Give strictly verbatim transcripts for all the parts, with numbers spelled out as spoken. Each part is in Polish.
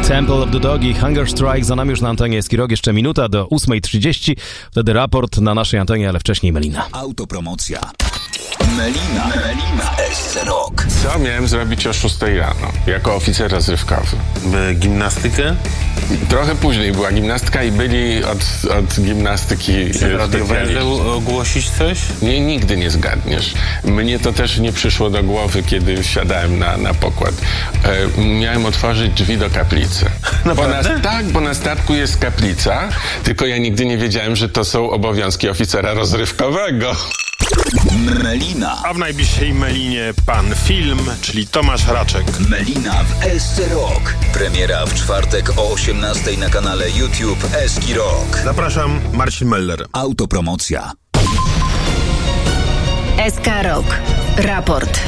Temple of the Dog i Hunger Strike za nami już na antenie Eski Rock. Jeszcze minuta do ósmej trzydzieści. Wtedy raport na naszej antenie, ale wcześniej Melina. Autopromocja. Melina. Melina w S Rock. Co miałem zrobić o szóstej rano, jako oficer rozrywkowy? Gimnastykę? Trochę później była gimnastka i byli od, od gimnastyki Radiowerze ogłosić coś? Nie, nigdy nie zgadniesz. Mnie to też nie przyszło do głowy, kiedy wsiadałem na, na pokład. E, miałem otworzyć drzwi do kaplicy. Bo na, tak, bo na statku jest kaplica, tylko ja nigdy nie wiedziałem, że to są obowiązki oficera rozrywkowego. Melina. A w najbliższej Melinie pan film, czyli Tomasz Raczek. Melina w S Rock. Premiera w czwartek o osiemnastej na kanale YouTube Eski Rock. Zapraszam, Marcin Meller. Autopromocja. S K Rock. Raport.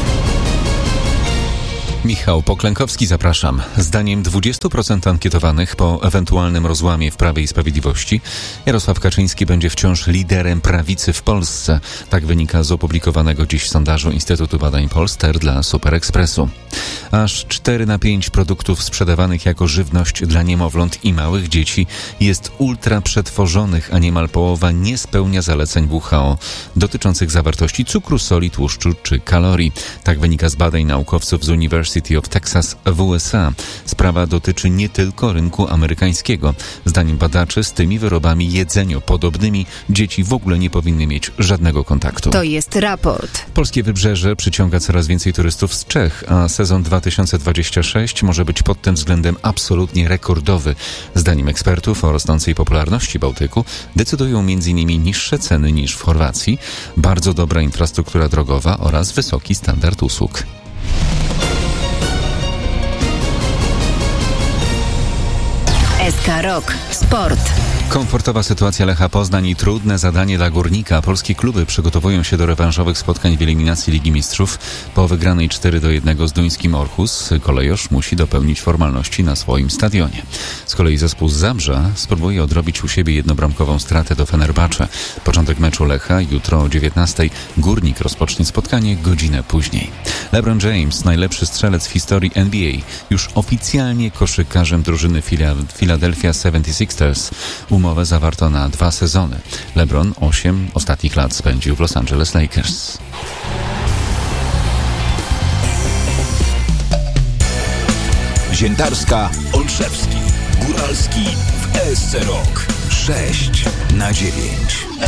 Michał Poklękowski, zapraszam. Zdaniem dwudziestu procent ankietowanych po ewentualnym rozłamie w Prawie i Sprawiedliwości Jarosław Kaczyński będzie wciąż liderem prawicy w Polsce. Tak wynika z opublikowanego dziś sondażu Instytutu Badań Polster dla Super Expressu. Aż cztery na pięć produktów sprzedawanych jako żywność dla niemowląt i małych dzieci jest ultra przetworzonych, a niemal połowa nie spełnia zaleceń W H O dotyczących zawartości cukru, soli, tłuszczu czy kalorii. Tak wynika z badań naukowców z University of Texas w U S A. Sprawa dotyczy nie tylko rynku amerykańskiego. Zdaniem badaczy z tymi wyrobami jedzeniopodobnymi dzieci w ogóle nie powinny mieć żadnego kontaktu. To jest raport. Polskie wybrzeże przyciąga coraz więcej turystów z Czech, a sezon dwa tysiące dwudziesty szósty może być pod tym względem absolutnie rekordowy. Zdaniem ekspertów o rosnącej popularności Bałtyku decydują między innymi niższe ceny niż w Chorwacji, bardzo dobra infrastruktura drogowa oraz wysoki standard usług. S K Rock. Sport. Komfortowa sytuacja Lecha Poznań i trudne zadanie dla Górnika. Polskie kluby przygotowują się do rewanżowych spotkań w eliminacji Ligi Mistrzów. Po wygranej cztery do jednego z duńskim Orhus kolejorz musi dopełnić formalności na swoim stadionie. Z kolei zespół z Zabrza spróbuje odrobić u siebie jednobramkową stratę do Fenerbahce. Początek meczu Lecha jutro o dziewiętnastej. Górnik rozpocznie spotkanie godzinę później. LeBron James, najlepszy strzelec w historii N B A, już oficjalnie koszykarzem drużyny Philadelphia seventy-sixers. Umowę zawarto na dwa sezony. LeBron osiem ostatnich lat spędził w Los Angeles Lakers. Ziętarska, Olszewski, Góralski w S Rock. sześć na dziewięć.